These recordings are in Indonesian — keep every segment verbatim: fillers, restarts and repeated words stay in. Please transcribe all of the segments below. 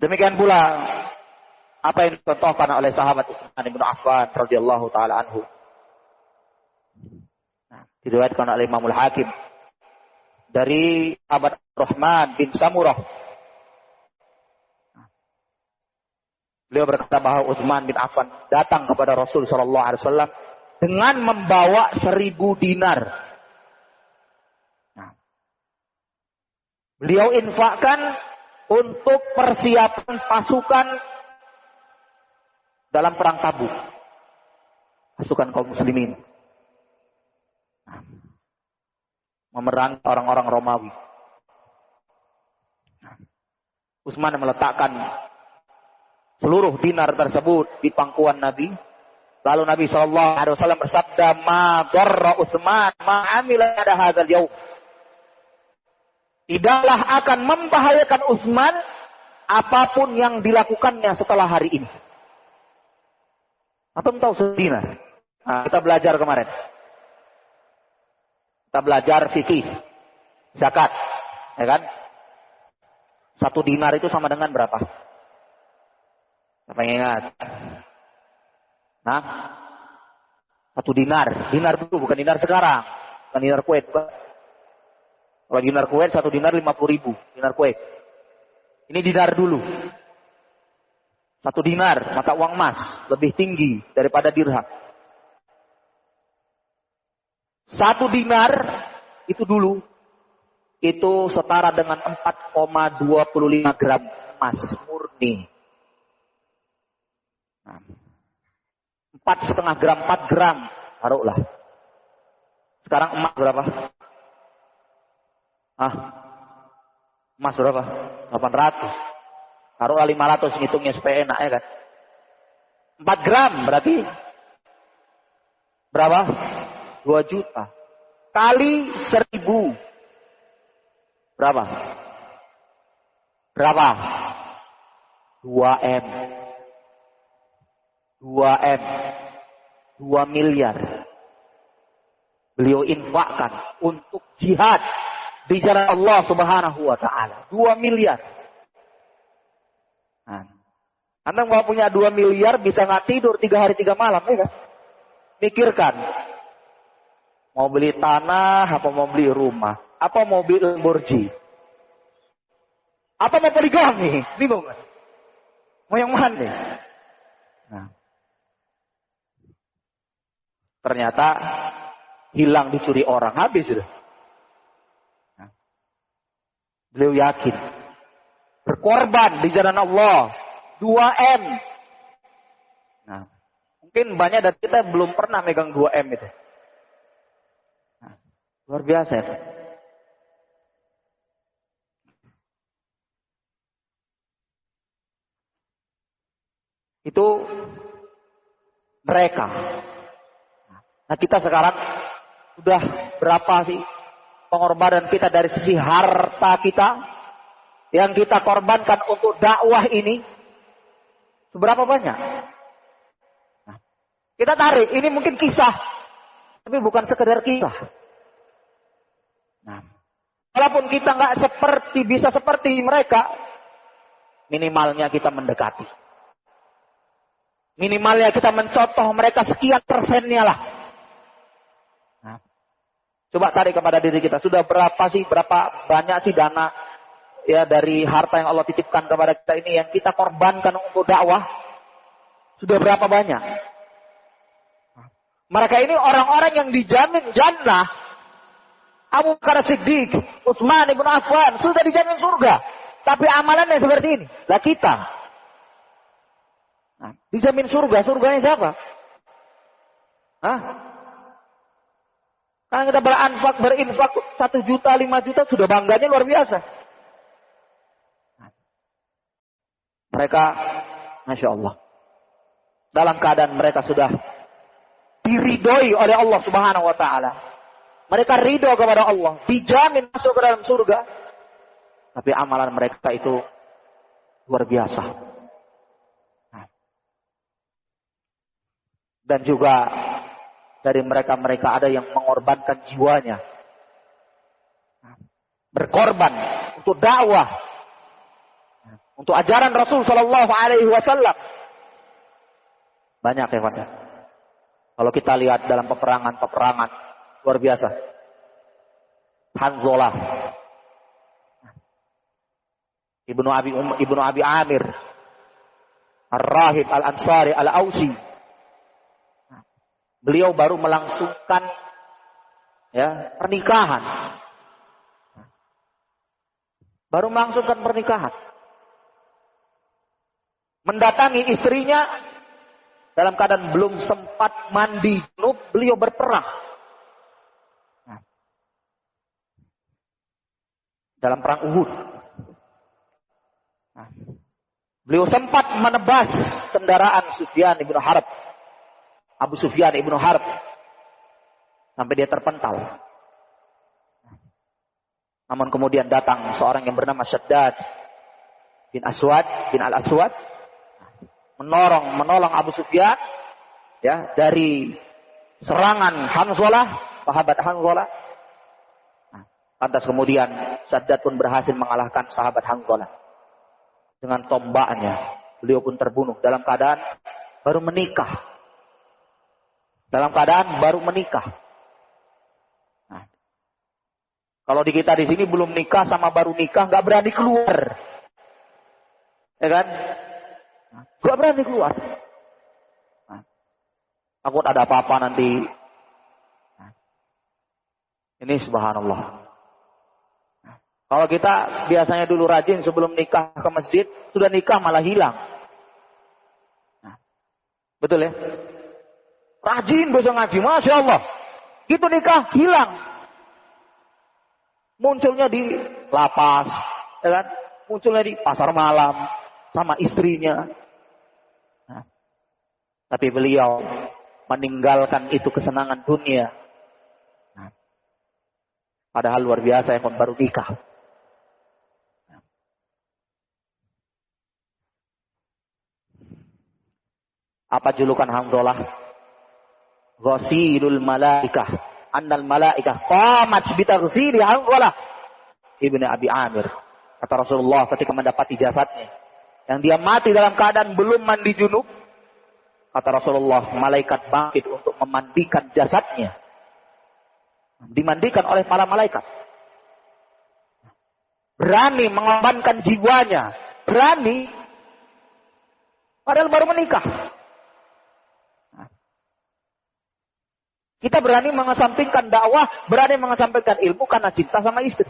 Demikian pula apa yang dicontohkan oleh sahabat Utsman bin Affan radhiyallahu taala anhu. Nah, diriwayatkan oleh Imamul Hakim dari sahabat Rahman bin Samurah. Beliau berkata bahwa Utsman bin Affan datang kepada Rasul sallallahu alaihi wasallam dengan membawa seribu dinar. Nah, beliau infakkan untuk persiapan pasukan dalam perang Tabuk, pasukan kaum muslimin, nah, memerangi orang-orang Romawi. Nah, Utsman meletakkan seluruh dinar tersebut di pangkuan Nabi. Lalu Nabi shallallahu alaihi wasallam bersabda, "Ma darra Utsman ma amila pada hadzal yaum." Tidaklah akan membahayakan Utsman apapun yang dilakukannya setelah hari ini. Atau tahu sedinar. Nah, kita belajar kemarin. Kita belajar fikih, zakat, ya kan? Satu dinar itu sama dengan berapa? Apa yang ingat? Nah, satu dinar. Dinar itu bukan dinar sekarang. Bukan dinar Kuwait. Kalau dinar Kuwait, satu dinar lima puluh ribu. Dinar Kuwait. Ini dinar dulu. Satu dinar, mata uang emas. Lebih tinggi daripada dirham. Satu dinar, itu dulu. Itu setara dengan empat koma dua lima gram emas murni. Nah, empat setengah gram, empat gram, taruhlah. Sekarang emas berapa? Ah, emas berapa? delapan ratus. Taruhlah lima ratus, ngitungnya supaya enak ya kan. empat gram berarti berapa? dua juta. Kali seribu. Berapa? Berapa? dua M. dua M. dua miliar. Beliau infakkan untuk jihad di jalan Allah Subhanahu wa taala. dua miliar. Nah, Anda mau punya dua miliar bisa nggak tidur tiga hari tiga malam, ya kan? Pikirkan. Mau beli tanah, apa mau beli rumah? Apa mau beli Lamborghini? Apa mau poligami? Bingung kan? Mau yang mana nih? Nah, ternyata hilang dicuri orang, habis sudah. Nah, beliau yakin berkorban di jalan Allah dua M. Nah, mungkin banyak dari kita belum pernah megang dua M itu. Nah, luar biasa ya. Itu mereka. Nah, kita sekarang sudah berapa sih pengorbanan kita dari sisi harta kita yang kita korbankan untuk dakwah ini? Seberapa banyak? Nah, kita tarik, ini mungkin kisah, tapi bukan sekedar kisah. Nah, walaupun kita nggak seperti bisa seperti mereka, minimalnya kita mendekati. Minimalnya kita mencontoh mereka sekian persennya lah. Nah, coba tarik kepada diri kita, sudah berapa sih, berapa banyak sih dana ya dari harta yang Allah titipkan kepada kita ini yang kita korbankan untuk dakwah? Sudah berapa banyak? Mereka ini orang-orang yang dijamin jannah. Abu Bakar Siddiq, Utsman bin Affan sudah dijamin surga, tapi amalannya seperti ini. Lah kita, nah, dijamin surga, surganya siapa? Hah? Karena kita beranfak, berinfak satu juta, lima juta sudah bangganya luar biasa. Mereka, Masya Allah, dalam keadaan mereka sudah diridhoi oleh Allah Subhanahu wa taala. Mereka ridho kepada Allah, dijamin masuk ke dalam surga. Tapi amalan mereka itu luar biasa. Dan juga dari mereka-mereka ada yang mengorbankan jiwanya. Berkorban untuk dakwah. untuk ajaran Rasul Shallallahu Alaihi Wasallam. Banyak ya, Pak. Kalau kita lihat dalam peperangan-peperangan luar biasa. Hanzalah, Ibnu Abi Ibnu Abi Amir, Ar-Rahib Al-Ansari Al-Ausi. Beliau baru melangsungkan ya pernikahan. Baru melangsungkan pernikahan. Mendatangi istrinya dalam keadaan belum sempat mandi junub, beliau berperang. Nah, dalam perang Uhud. Nah, beliau sempat menebas kendaraan Sufyan ibnu Harb, Abu Sufyan ibnu Harb, sampai dia terpental. Namun kemudian datang seorang yang bernama Syaddad bin Aswad bin Al-Aswad, menolong menolong Abu Sufyan ya dari serangan Hanzalah, sahabat Hanzalah. Nah, lantas kemudian Syaddad pun berhasil mengalahkan sahabat Hanzalah dengan tombaknya. Beliau pun terbunuh dalam keadaan baru menikah. Dalam keadaan baru menikah. Nah, kalau di kita di sini belum nikah sama baru nikah nggak berani keluar, ya kan? Gak berani keluar. Nah, takut ada apa-apa nanti. Nah, ini subhanallah. Nah, kalau kita biasanya dulu rajin sebelum nikah ke masjid, sudah nikah malah hilang. Nah, betul ya? Rajin besok ngaji, Masya Allah. Gitu nikah, hilang. Munculnya di lapas, ya kan? Munculnya di pasar malam, sama istrinya. Nah, tapi beliau meninggalkan itu kesenangan dunia. Nah, padahal luar biasa yang baru nikah. Nah. Apa julukan Hanzalah? Ghasilul malaikah. Annal malaikah qamat bitaghsili Hanzalah ibnu Abi Amir. Kata Rasulullah ketika mendapati jasadnya, yang dia mati dalam keadaan belum mandi junub, kata Rasulullah, malaikat bangkit untuk memandikan jasadnya. Dimandikan oleh para malaikat. Berani mengorbankan jiwanya. Berani. Padahal baru menikah. Kita berani mengesampingkan dakwah, berani mengesampingkan ilmu karena cinta sama istri.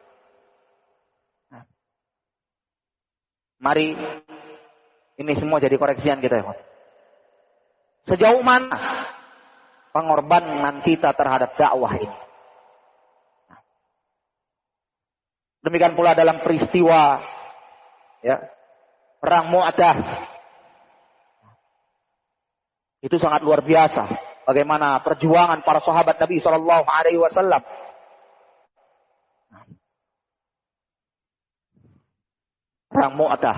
Mari ini semua jadi koreksian kita ya. Sejauh mana pengorbanan kita terhadap dakwah ini? Demikian pula dalam peristiwa ya, perang Mu'tah. Itu sangat luar biasa. Bagaimana perjuangan para sahabat Nabi Shallallahu Alaihi Wasallam. Perang Mu'tah.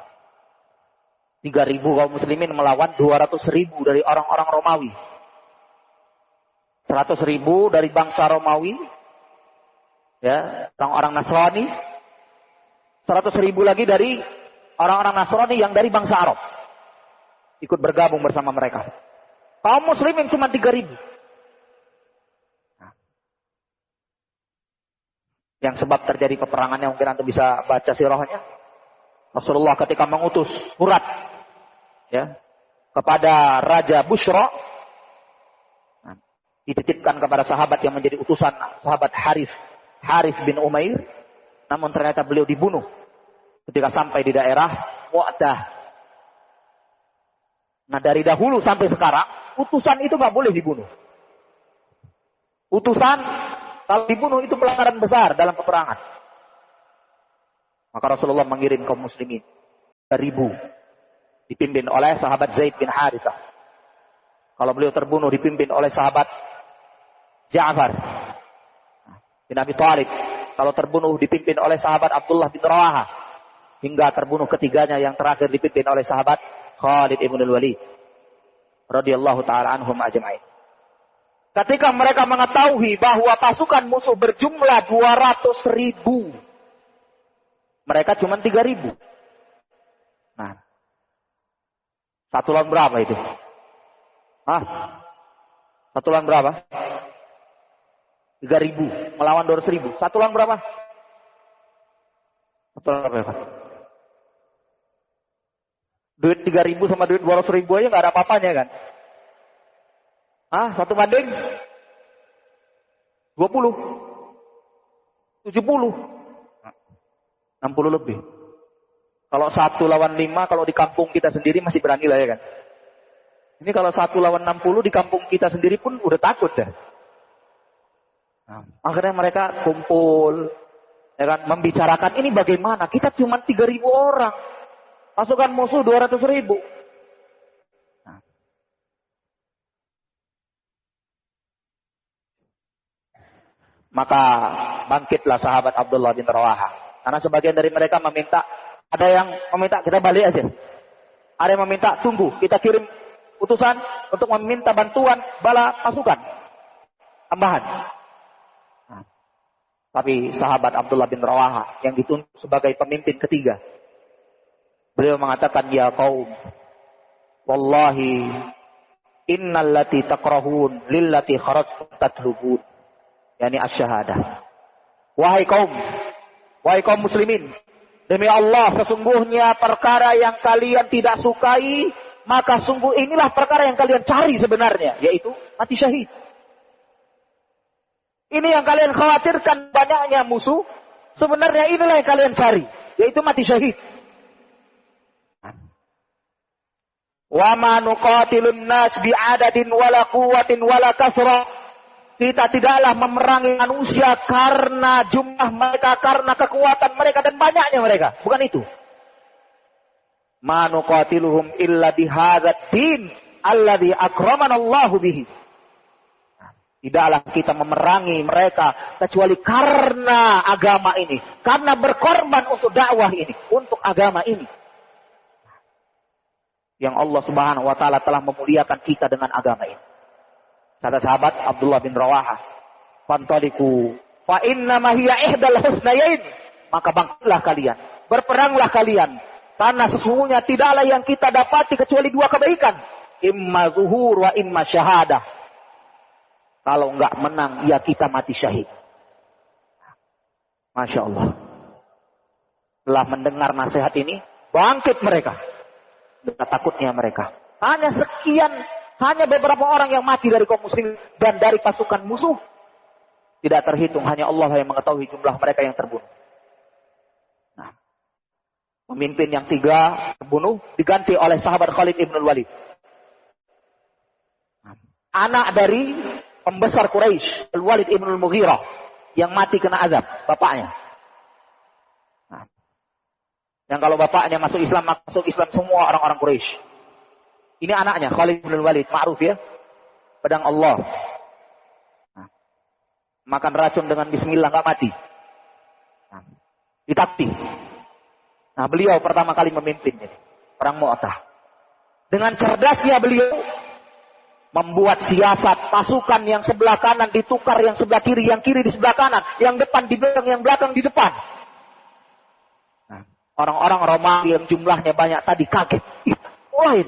tiga ribu kaum muslimin melawan dua ratus ribu dari orang-orang Romawi. seratus ribu dari bangsa Romawi. Ya, orang-orang Nasrani. seratus ribu lagi dari orang-orang Nasrani yang dari bangsa Arab. Ikut bergabung bersama mereka. Kaum muslimin cuma tiga ribu. Nah. Yang sebab terjadi peperangannya mungkin Anda bisa baca sirahnya. Rasulullah ketika mengutus surat ya, kepada Raja Busra, nah, dititipkan kepada sahabat yang menjadi utusan, sahabat Harith, Harith bin Umair. Namun ternyata beliau dibunuh ketika sampai di daerah Mu'tah. Nah dari dahulu sampai sekarang, utusan itu nggak boleh dibunuh. Utusan kalau dibunuh itu pelanggaran besar dalam peperangan. Maka Rasulullah mengirim kaum muslimin seribu dipimpin oleh sahabat Zaid bin Harithah. Kalau beliau terbunuh dipimpin oleh sahabat Ja'far bin Abi Thalib. Kalau terbunuh dipimpin oleh sahabat Abdullah bin Rawahah. Hingga terbunuh ketiganya yang terakhir dipimpin oleh sahabat Khalid ibn al-Walid radhiyallahu taala anhum ajma'in. Ketika mereka mengetahui bahwa pasukan musuh berjumlah dua ratus ribu, mereka cuma tiga ribu. Nah, satu lawan berapa itu? Hah? Satu lawan berapa? Tiga ribu melawan dua ratus ribu. Satu lawan berapa? Satu lawan berapa? Duit tiga ribu sama duit dua ratus ribu aja nggak ada apa-apanya kan? Ah, satu banding dua puluh, tujuh puluh, enam puluh lebih. Kalau satu lawan lima, kalau di kampung kita sendiri masih berani lah ya kan. Ini kalau satu lawan enam puluh di kampung kita sendiri pun udah takut dah. Nah, akhirnya mereka kumpul, ya kan, membicarakan ini bagaimana. Kita cuma tiga ribu orang, pasukan musuh dua ratus ribu. Nah. Maka bangkitlah sahabat Abdullah bin Rawaha. Karena sebagian dari mereka meminta, ada yang meminta kita balik aja. Ada yang meminta tunggu, kita kirim utusan untuk meminta bantuan bala pasukan tambahan. Nah, tapi sahabat Abdullah bin Rawaha yang ditunjuk sebagai pemimpin ketiga, beliau mengatakan, ya qaum, wallahi innal lati takrahun lillati kharajtum tatlubun, yakni asy-syahadah. Wahai kaum, wahai kaum muslimin, demi Allah sesungguhnya perkara yang kalian tidak sukai, maka sungguh inilah perkara yang kalian cari sebenarnya, yaitu mati syahid. Ini yang kalian khawatirkan banyaknya musuh, sebenarnya inilah yang kalian cari, yaitu mati syahid. Wa ma nuqatilun nas bi'adadin wala quwwatin wala kasra. Kita tidaklah memerangi manusia karena jumlah mereka, karena kekuatan mereka dan banyaknya mereka. Bukan itu. Ma nuqatiluhum illa bihadzal din alladzi akramana Allahu bihi. Tidaklah kita memerangi mereka kecuali karena agama ini, karena berkorban untuk dakwah ini, untuk agama ini. Yang Allah Subhanahu wa taala telah memuliakan kita dengan agama ini. Kata sahabat Abdullah bin Rawaha, "Fantaliku fa inna ma hiya ihdal husnayain." Maka bangkitlah kalian, berperanglah kalian, karena sesungguhnya tidaklah yang kita dapati kecuali dua kebaikan, imma zuhur wa imma syahadah. Kalau enggak menang, ya kita mati syahid. Masya Allah. Setelah mendengar nasihat ini, bangkit mereka. Dengan takutnya mereka. Hanya sekian, hanya beberapa orang yang mati dari kaum muslim dan dari pasukan musuh. Tidak terhitung, hanya Allah yang mengetahui jumlah mereka yang terbunuh. Nah, pemimpin yang tiga terbunuh diganti oleh sahabat Khalid ibn Walid. Anak dari pembesar Quraisy, Al-Walid ibn al-Mughirah, yang mati kena azab, bapaknya. Nah, yang kalau bapaknya masuk Islam, masuk Islam semua orang-orang Quraisy. Ini anaknya, Khalid bin Walid, ma'ruf ya. Pedang Allah. Nah, makan racun dengan bismillah, nggak mati. Nah, ditakti. Nah, beliau pertama kali memimpin ini, perang Mu'tah. Dengan cerdasnya beliau membuat siasat pasukan yang sebelah kanan ditukar yang sebelah kiri, yang kiri di sebelah kanan, yang depan di belakang, yang belakang di depan. Nah, orang-orang Romawi yang jumlahnya banyak tadi kaget. Ih, lain.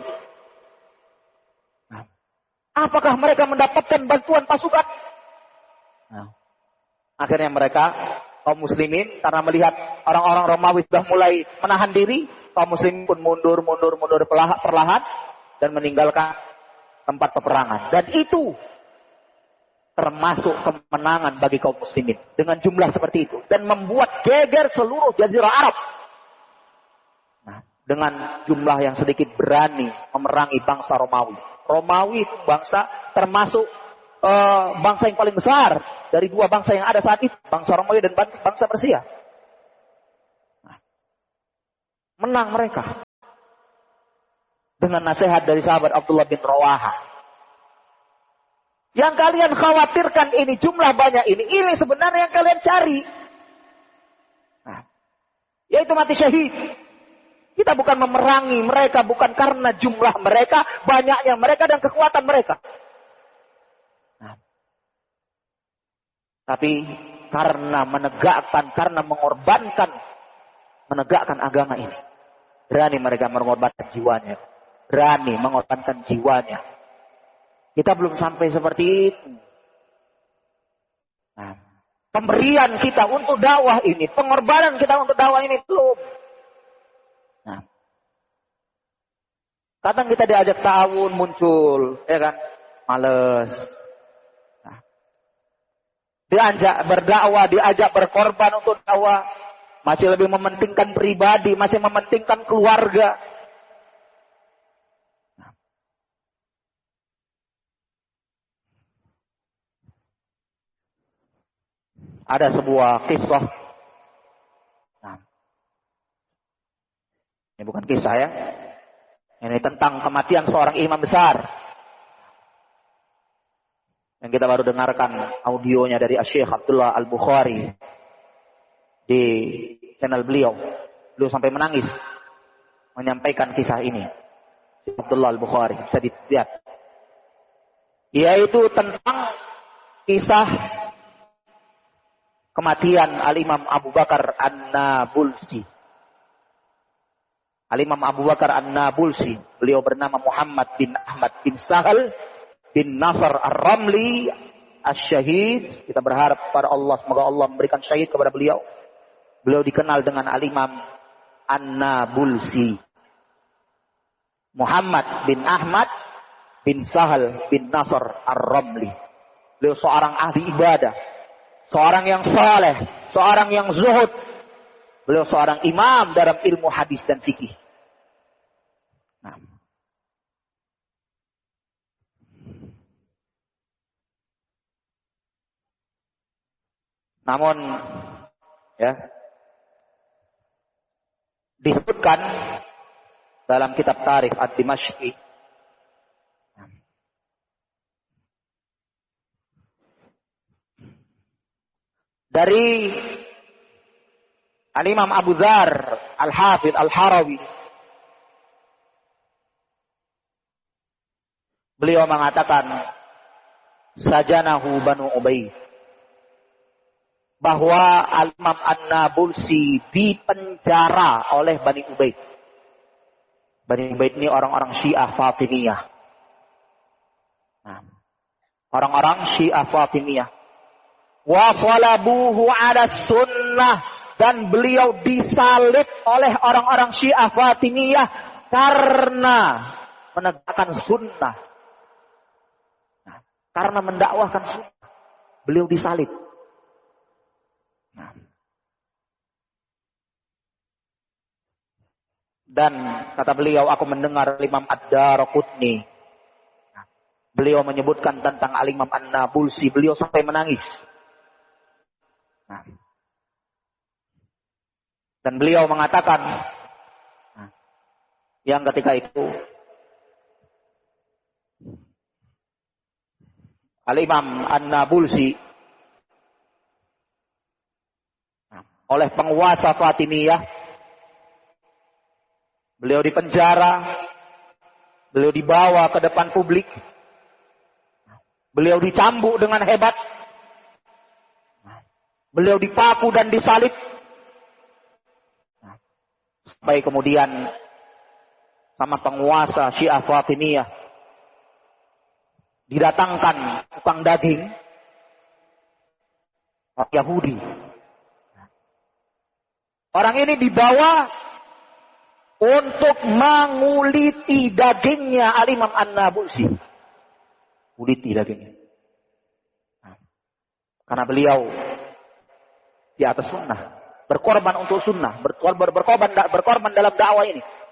Nah, apakah mereka mendapatkan bantuan pasukan? Nah, akhirnya mereka, kaum muslimin, karena melihat orang-orang Romawi sudah mulai menahan diri, kaum muslimin pun mundur, mundur, mundur perlahan dan meninggalkan tempat peperangan. Dan itu termasuk kemenangan bagi kaum muslimin dengan jumlah seperti itu, dan membuat geger seluruh jazirah Arab. Nah, dengan jumlah yang sedikit berani memerangi bangsa Romawi. Romawi itu bangsa termasuk uh, bangsa yang paling besar dari dua bangsa yang ada saat itu, bangsa Romawi dan bangsa Persia. Nah, menang mereka. Dengan nasihat dari sahabat Abdullah bin Rawaha. Yang kalian khawatirkan ini, jumlah banyak ini, ini sebenarnya yang kalian cari. Nah, yaitu mati syahid. Kita bukan memerangi mereka, bukan karena jumlah mereka, banyaknya mereka dan kekuatan mereka. Nah, tapi karena menegakkan, karena mengorbankan, menegakkan agama ini. Berani mereka mengorbankan jiwanya. Berani mengorbankan jiwanya. Kita belum sampai seperti itu. Nah, pemberian kita untuk dakwah ini, pengorbanan kita untuk dakwah ini belum. Nah, kadang kita diajak ta'awun muncul, ya kan? Males. Nah, diajak berdakwah, diajak berkorban untuk dakwah, masih lebih mementingkan pribadi, masih mementingkan keluarga. Nah. Ada sebuah kisah. Nah, ini bukan kisah ya. Ini tentang kematian seorang imam besar. Yang kita baru dengarkan audionya dari Syekh Abdullah Al-Bukhari di channel beliau. Beliau sampai menangis menyampaikan kisah ini. Abdullah Al-Bukhari, bisa dilihat. Yaitu tentang kisah kematian Al-Imam Abu Bakar An-Nabulsi. Al-Imam Abu Bakar An-Nabulsi. Beliau bernama Muhammad bin Ahmad bin Sahal bin Nasr Ar-Ramli Asy-Syahid. Kita berharap kepada Allah, semoga Allah memberikan syahid kepada beliau. Beliau dikenal dengan Al-Imam An-Nabulsi. Muhammad bin Ahmad bin Sahal bin Nasr Ar-Ramli. Beliau seorang ahli ibadah, seorang yang saleh, seorang yang zuhud. Beliau seorang imam dalam ilmu hadis dan fikih. Nah. Namun, ya, disebutkan dalam kitab Tarikh Ad-Dimashqi dari Al-Imam Abu Dzar Al-Hafidh Al-Harawi, beliau mengatakan sajanahu Banu Ubay, bahwa Al-Imam An-Nabulsi dipenjara oleh Bani Ubaid. Bani Ubaid ini orang-orang Syiah Fatimiyah. Nah, orang-orang Syiah Fatimiyah. Wa salabuhu ala sunnah, dan beliau disalib oleh orang-orang Syiah Fatimiyah karena menegakkan sunnah. Nah, karena mendakwahkan sunnah, beliau disalib. Nah. Dan kata beliau, aku mendengar Imam Ad-Darqutni. Nah, beliau menyebutkan tentang Al-Imam An-Nabulsi, beliau sampai menangis. Nah. Dan beliau mengatakan, nah, yang ketika itu Al-Imam An-Nabulsi nah, oleh penguasa Fatimiyah, beliau dipenjara, beliau dibawa ke depan publik, beliau dicambuk dengan hebat, beliau dipaku dan disalib. Sampai kemudian sama penguasa Syiah Fatimiyah didatangkan tukang daging orang Yahudi. Orang ini dibawa untuk menguliti dagingnya Al-Imam An-Nabulsi. Uliti dagingnya. Karena beliau di atas sunnah. Berkorban untuk sunnah, berkorban, berkorban, berkorban dalam dakwah ini.